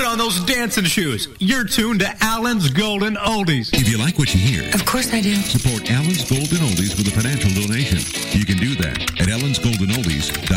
on those dancing shoes. You're tuned to Allen's Golden Oldies. If you like what you hear, of course I do. Support Allen's Golden Oldies with a financial